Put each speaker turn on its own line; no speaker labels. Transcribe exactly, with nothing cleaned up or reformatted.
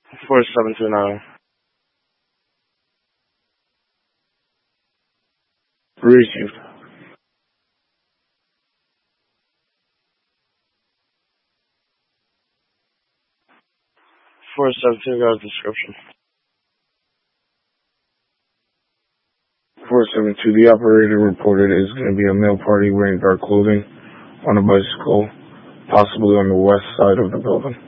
four seven two nine. Received. four seven two got a description. four seven two, the operator reported is going to be a male party wearing dark clothing on a bicycle, possibly on the west side of the building.